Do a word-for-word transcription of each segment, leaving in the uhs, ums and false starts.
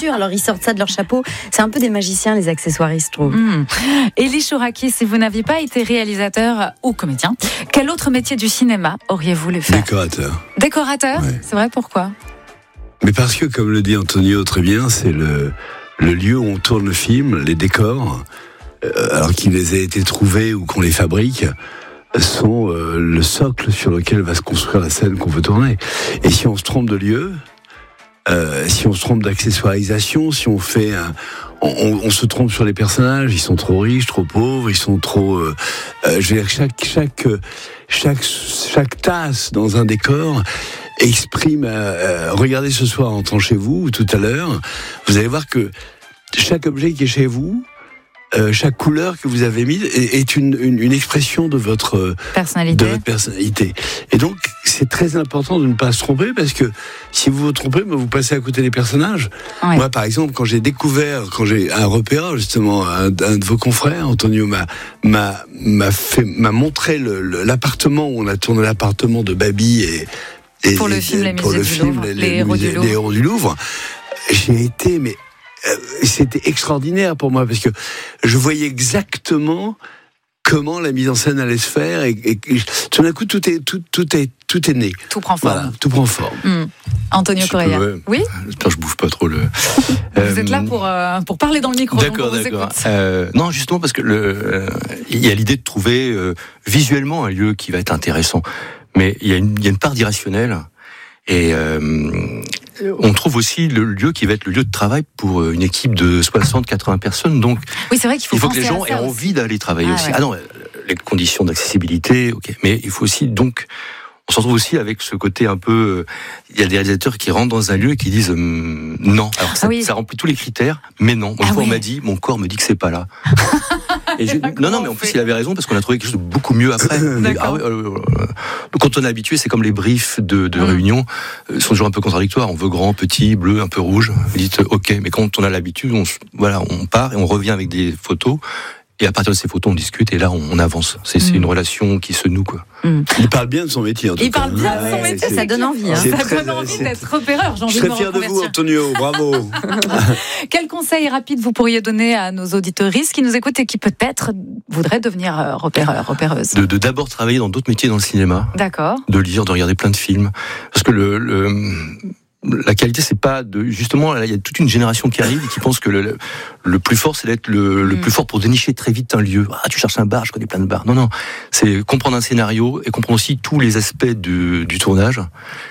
sûr. Alors ils sortent ça de leur chapeau. C'est un peu des magiciens, les accessoiristes, je trouve. Mmh. Elie Chouraki, si vous n'aviez pas été réalisateur ou comédien, quel autre métier du cinéma auriez-vous voulu faire ? Décorateur. Décorateur ? Ouais. C'est vrai, pourquoi ? Mais parce que, comme le dit Antonio très bien, c'est le, le lieu où on tourne le film, les décors, euh, alors qu'ils aient été trouvés ou qu'on les fabrique, sont euh, le socle sur lequel va se construire la scène qu'on veut tourner. Et si on se trompe de lieu, euh, si on se trompe d'accessoirisation, si on fait un... On, on, on se trompe sur les personnages, ils sont trop riches, trop pauvres, ils sont trop... Euh, euh, je veux dire, chaque, chaque, chaque, chaque tasse dans un décor exprime... Euh, regardez ce soir en entrant chez vous, ou tout à l'heure, vous allez voir que chaque objet qui est chez vous, Euh, chaque couleur que vous avez mise est, est une, une, une expression de votre personnalité. de votre personnalité. Et donc, c'est très important de ne pas se tromper, parce que si vous vous trompez, bah, vous passez à côté des personnages. Ouais. Moi, par exemple, quand j'ai découvert, quand j'ai un repérage, justement, un, un de vos confrères, Antonio, m'a m'a m'a fait m'a montré le, le, l'appartement où on a tourné l'appartement de Babi et, et pour le film, les pour musées le du film, Louvre, les, les, les, héros musées, du Louvre. les héros du Louvre. J'ai été, mais c'était extraordinaire pour moi, parce que je voyais exactement comment la mise en scène allait se faire, et, et, et tout d'un coup tout est tout tout est tout est né. Tout prend forme. Voilà, tout prend forme. Mmh. Antonio Je Correa. peux, ouais. Oui. J'espère que je bouffe pas trop le. Vous euh, êtes là pour euh, pour parler dans le micro. D'accord, donc on vous d'accord. écoute. Euh, non, justement parce que le, euh, il y a l'idée de trouver euh, visuellement un lieu qui va être intéressant, mais il y a une, il y a une part d'irrationnel. Et euh, on trouve aussi le lieu qui va être le lieu de travail pour une équipe de soixante à quatre-vingts personnes. Donc, oui, c'est vrai qu'il faut, il faut que les penser gens à aient ça envie d'aller travailler ah, aussi. Ouais. Ah non, les conditions d'accessibilité, ok. Mais il faut aussi, donc, on se retrouve aussi avec ce côté un peu. Il y a des réalisateurs qui rentrent dans un lieu et qui disent hum, non. Alors ça, ah oui. ça remplit tous les critères, mais non. Une Ah fois, oui. on m'a dit, mon corps me dit que c'est pas là. Et je, non, non, mais en plus, il avait raison, parce qu'on a trouvé quelque chose de beaucoup mieux après. Ah, ouais, euh, euh, quand on est habitué, c'est comme les briefs de, de mmh. réunion, euh, sont toujours un peu contradictoires. On veut grand, petit, bleu, un peu rouge. Vous dites, ok, mais quand on a l'habitude, on, voilà, on part et on revient avec des photos. Et à partir de ces photos, on discute et là, on, on avance. C'est, mmh. c'est une relation qui se noue, quoi. Mmh. Il parle bien de son métier, en tout Il cas. parle bien de son ouais, métier, c'est, ça donne envie. Hein. Ça très, donne envie d'être repéreur. J'ai envie Je serais de fier de vous, Antonio. Bravo. Quel conseil rapide vous pourriez donner à nos auditeuristes qui nous écoutent et qui peut-être voudraient devenir euh, repéreurs, repéreuses ? De, de d'abord travailler dans d'autres métiers dans le cinéma. D'accord. De lire, de regarder plein de films. Parce que le... le la qualité, c'est pas de justement. Il y a toute une génération qui arrive et qui pense que le, le, le plus fort, c'est d'être le, le mmh. plus fort pour dénicher très vite un lieu. Ah, tu cherches un bar, je connais plein de bars. Non, non, c'est comprendre un scénario et comprendre aussi tous les aspects du, du tournage.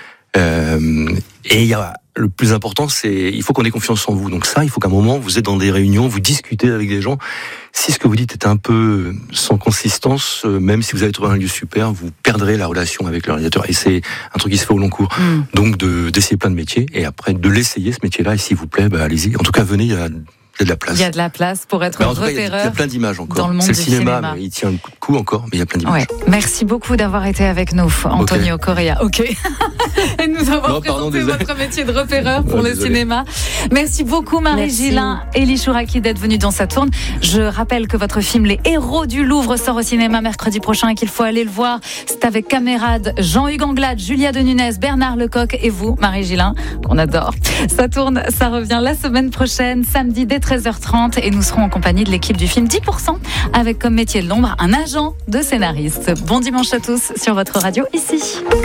Euh, et il y a le plus important, c'est il faut qu'on ait confiance en vous. Donc ça, il faut qu'à un moment vous êtes dans des réunions, vous discutez avec des gens. Si ce que vous dites est un peu sans consistance, même si vous avez trouvé un lieu super, vous perdrez la relation avec le réalisateur. Et c'est un truc qui se fait au long cours. Mm. Donc de, d'essayer plein de métiers et après de l'essayer ce métier-là. Et s'il vous plaît, bah, allez-y. En tout cas, venez. Il y a Il y a de la place. Il y a de la place pour être bah, en tout cas, repéreur. Il y a plein d'images encore. Dans le monde c'est le du cinéma, cinéma. Mais il tient un coup encore, mais il y a plein d'images. Ouais. Merci beaucoup d'avoir été avec nous, Antonio okay. Correa. Ok. Et de nous avoir non, présenté pardon, votre métier de repéreur pour non, le désolé. cinéma. Merci beaucoup, Marie Gillin, Elie Chouraki, d'être venue dans Sa Tourne. Je rappelle que votre film Les Héros du Louvre sort au cinéma mercredi prochain et qu'il faut aller le voir. C'est avec camarades Jean-Hugues Anglade, Julia de Nunez, Bernard Lecoq et vous, Marie Gillin, qu'on adore. Ça tourne, ça revient la semaine prochaine, samedi dès treize heures trente. Et nous serons en compagnie de l'équipe du film dix pour cent avec comme métier de l'ombre un agent de scénariste. Bon dimanche à tous sur votre radio ici.